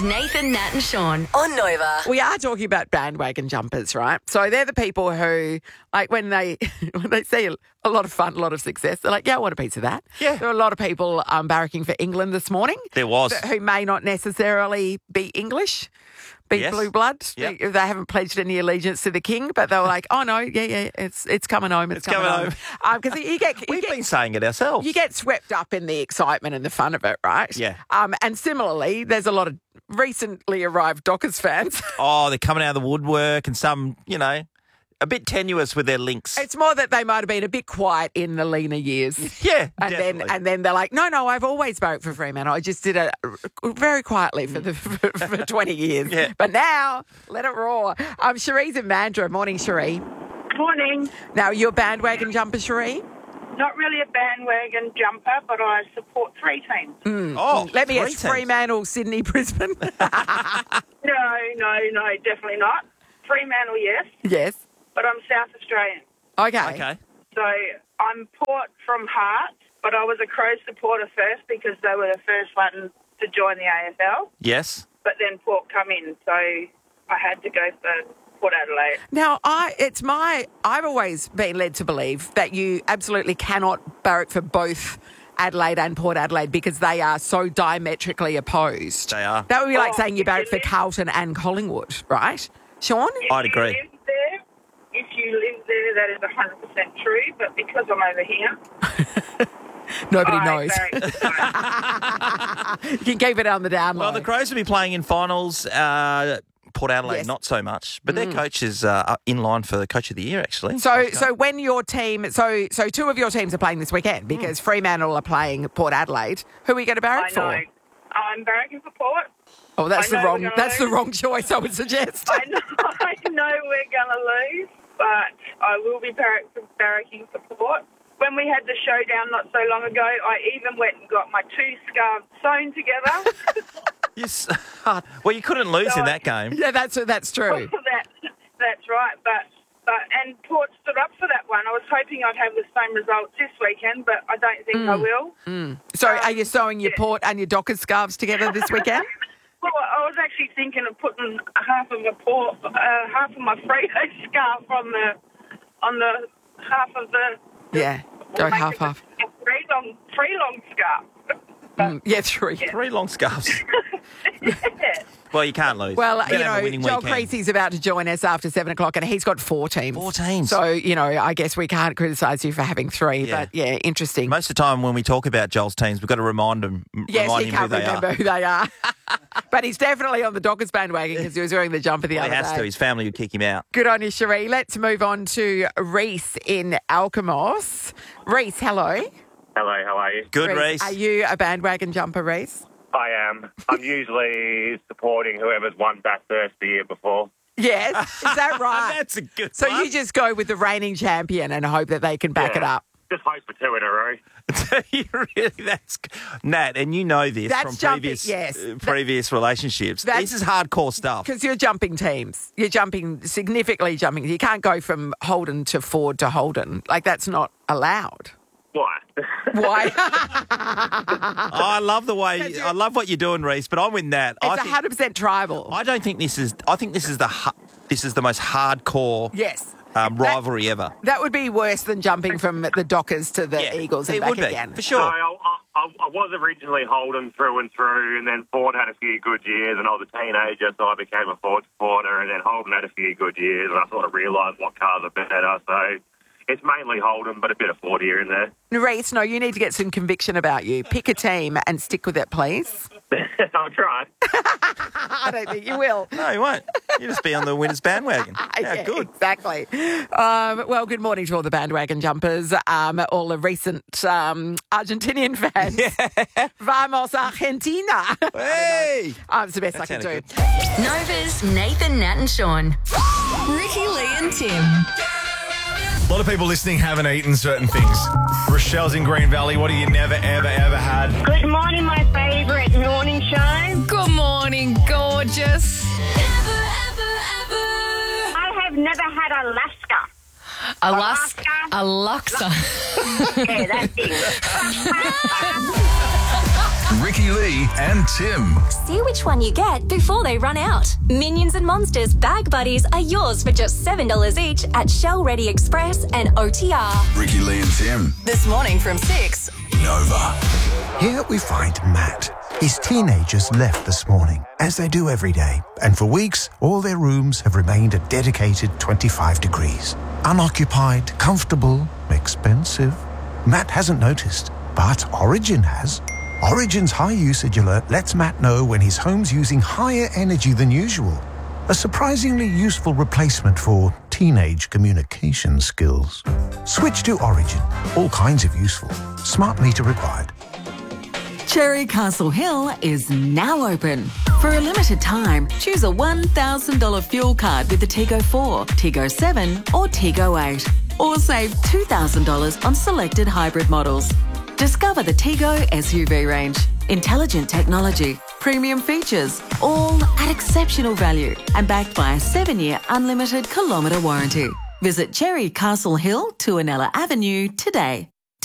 Nathan, Nat and Sean on Nova. We are talking about bandwagon jumpers, right? So they're the people who, like, when they see a lot of fun, a lot of success, they're like, yeah, I want a piece of that. Yeah. There were a lot of people barracking for England this morning. There was. Who may not necessarily be English, be Yes. blue blood. Yep. They haven't pledged any allegiance to the king, but they were like, oh, no, yeah, it's coming home. It's coming home. Because We've been saying it ourselves. you get swept up in the excitement and the fun of it, right? Yeah. And similarly, there's a lot of recently arrived Dockers fans. Oh, they're coming out of the woodwork and some, a bit tenuous with their links. It's more that they might have been a bit quiet in the leaner years. Yeah, And then they're like, no, I've always voted for Fremantle. I just did it very quietly for 20 years. Yeah. But now, let it roar. Cherie's in Mandurah. Morning, Cherie. Morning. Now, you're a bandwagon jumper, Cherie? Not really a bandwagon jumper, but I support three teams. Let me three guess, teams. Fremantle, Sydney, Brisbane. No, definitely not. Fremantle, yes, Yes. but I'm South Australian. Okay. So I'm Port from heart, but I was a Crows supporter first because they were the first one to join the AFL. Yes. But then Port come in, so I had to go for Port Adelaide. Now, I've always been led to believe that you absolutely cannot barrack for both Adelaide and Port Adelaide because they are so diametrically opposed. They are. That would be like Oh, saying you barrack for really? Carlton and Collingwood, right? Sean? I'd agree. If you live there, that is 100% true. But because I'm over here, Nobody I knows. barrack for both. You can keep it on the down low. Well, the Crows will be playing in finals. Port Adelaide, Yes. not so much. But their coach is in line for the Coach of the Year, actually. So when your team, so two of your teams are playing this weekend because Fremantle are playing Port Adelaide. Who are you going to I barrack know. for? I'm barracking for Port. Oh, that's I the know wrong. we're gonna That's the lose. wrong choice. I would suggest. I know we're going to lose, but I will be barracking for Port. When we had the showdown not so long ago, I even went and got my two scarves sewn together. Yes. Well, you couldn't lose in that game. Yeah, that's true. That's right. But and Port stood up for that one. I was hoping I'd have the same results this weekend, but I don't think I will. So, are you sewing your Port and your Dockers scarves together this weekend? Well, I was actually thinking of putting half of my Frito scarf on the half of the. Yeah, go half. A three long scarf. Yeah, three. Three long scarves. Yeah. Well, you can't lose. Well, You're gonna have a winning Joel weekend. Creasy's about to join us after 7 o'clock, and he's got 4 teams. 4 teams. So, I guess we can't criticise you for having 3, Yeah. but yeah, interesting. Most of the time when we talk about Joel's teams, we've got to remind him Yes, he who can't they remember are. who they are. But he's definitely on the Dockers bandwagon because he was wearing the jumper the Well, he other has day. to. His family would kick him out. Good on you, Cherie. Let's move on to Reese in Alkimos. Reese, hello. Hello, how are you? Good, Reese. Are you a bandwagon jumper, Reese? I am. I'm usually supporting whoever's won Bathurst the year before. Yes. Is that right? That's a good So one. you just go with the reigning champion and hope that they can back it Yeah. up. Just hope for 2 in a row. You really, that's Nat, and you know this That's from jumping, previous yes. previous relationships. That's- This is hardcore stuff. Because you're jumping teams. You're significantly jumping. You can't go from Holden to Ford to Holden. Like, that's not allowed. Why? Why? I love the way. I love what you're doing, Reese. But I'm with Nat. It's 100% tribal. I don't think this is. I think this is the most hardcore Yes. rivalry ever. That would be worse than jumping from the Dockers to the Yeah, Eagles and it back would be, again. for No, sure. I was originally Holden through and through, and then Ford had a few good years, and I was a teenager, so I became a Ford supporter, and then Holden had a few good years, and I sort of realised what cars are better, so it's mainly Holden, but a bit of Ford here and there. Reese, no, you need to get some conviction about you. Pick a team and stick with it, please. I'll try. I don't think you will. No, you won't. You just be on the winners bandwagon. Yeah, good. Exactly. Well, good morning to all the bandwagon jumpers, all the recent Argentinian fans. Vamos, Argentina. Hey. It's the best I can do. sounded good. Nova's Nathan, Nat and Sean. Ricky, Lee and Tim. A lot of people listening haven't eaten certain things. Rochelle's in Green Valley. What have you never, ever, ever had? Good morning, my favourite morning show. Good morning, gorgeous. I have never had Alaska. Alaska. Yeah, that's it. Ricky Lee and Tim. See which one you get before they run out. Minions and Monsters Bag Buddies are yours for just $7 each at Shell Ready Express and OTR. Ricky Lee and Tim. This morning from 6. Nova. Here we find Matt. His teenagers left this morning, as they do every day, and for weeks, all their rooms have remained a dedicated 25 degrees. Unoccupied, comfortable, expensive. Matt hasn't noticed, but Origin has. Origin's high usage alert lets Matt know when his home's using higher energy than usual. A surprisingly useful replacement for teenage communication skills. Switch to Origin. All kinds of useful. Smart meter required. Cherry Castle Hill is now open. For a limited time, choose a $1,000 fuel card with the Tigo 4, Tigo 7 or Tigo 8. Or save $2,000 on selected hybrid models. Discover the Tigo SUV range. Intelligent technology, premium features, all at exceptional value and backed by a 7-year unlimited kilometre warranty. Visit Cherry Castle Hill, Tuanella Avenue today.